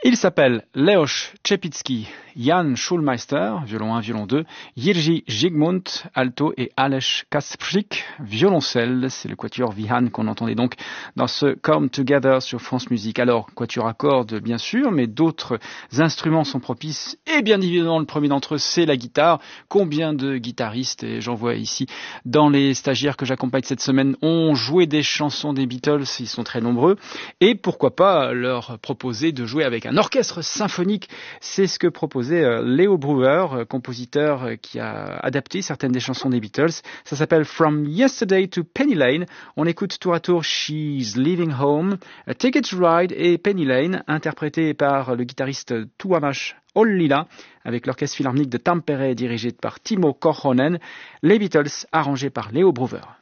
Il s'appelle Leoš Čepíčky, Jan Schulmeister, violon 1, violon 2, Jiří Zsigmond, alto et Aleš Kaspřík, violoncelle. C'est le quatuor Vihan qu'on entendait donc dans ce Come Together sur France Musique. Alors, quatuor à cordes, bien sûr, mais d'autres instruments sont propices. Et bien évidemment, le premier d'entre eux, c'est la guitare. Combien de guitaristes, et j'en vois ici, dans les stagiaires que j'accompagne cette semaine, ont joué des chansons des Beatles, ils sont très nombreux. Et pourquoi pas leur proposer de jouer avec un orchestre symphonique. C'est ce que proposait Leo Brewer, compositeur qui a adapté certaines des chansons des Beatles. Ça s'appelle From Yesterday to Penny Lane. On écoute tour à tour She's Leaving Home, A Ticket to Ride et Penny Lane, interprété par le guitariste Tuomas Ollila, avec l'orchestre philharmonique de Tampere dirigé par Timo Korhonen. Les Beatles arrangés par Leo Brewer.